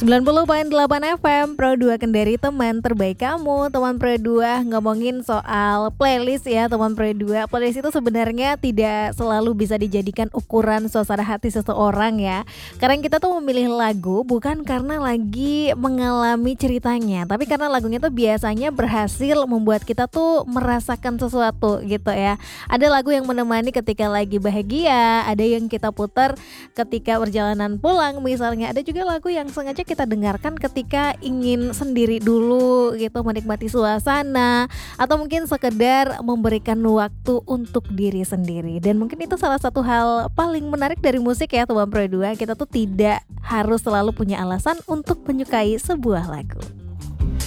90,8 FM Pro 2 Kendari, teman terbaik kamu. Teman Pro 2 ngomongin soal playlist ya teman Pro 2. Playlist itu sebenarnya tidak selalu bisa dijadikan ukuran suasana hati seseorang ya. Kadang kita tuh memilih lagu bukan karena lagi mengalami ceritanya, tapi karena lagunya tuh biasanya berhasil membuat kita tuh merasakan sesuatu gitu ya. Ada lagu yang menemani ketika lagi bahagia, ada yang kita putar ketika perjalanan pulang misalnya. Ada juga lagu yang sengaja kita dengarkan ketika ingin sendiri dulu gitu, menikmati suasana atau mungkin sekedar memberikan waktu untuk diri sendiri. Dan mungkin itu salah satu hal paling menarik dari musik ya teman Pro 2. Kita tuh tidak harus selalu punya alasan untuk menyukai sebuah lagu.